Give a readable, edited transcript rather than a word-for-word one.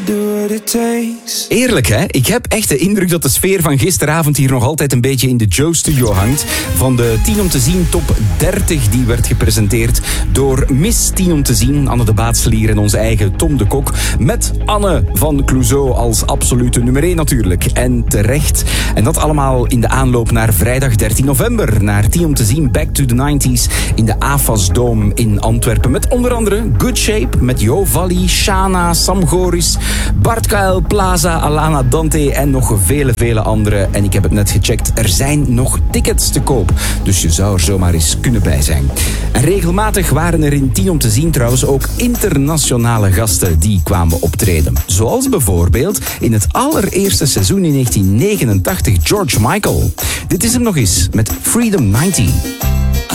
do what it takes. Eerlijk hè, ik heb echt de indruk dat de sfeer van gisteravond hier nog altijd een beetje in de Joe-studio hangt. Van de 10 om te zien top 30 die werd gepresenteerd door Miss 10 om te zien, Anne de Baatselier en onze eigen Tom de Kok. Met Anne van Clouseau als absolute nummer 1 natuurlijk. En terecht. En dat allemaal in de aanloop naar vrijdag 13 november. Naar 10 om te zien Back to the 90s in de AFAS Dome in Antwerpen. Met onder andere Good Shape, met Jo Valli, Shana, Sam Goris, Bart KL, Plaza, Alana Dante en nog vele anderen. En ik heb het net gecheckt, er zijn nog tickets te koop. Dus je zou er zomaar eens kunnen bij zijn. En regelmatig waren er in 10 om te zien trouwens ook internationale gasten die kwamen optreden. Zoals bijvoorbeeld in het allereerste seizoen in 1989 George Michael. Dit is hem nog eens met Freedom 90.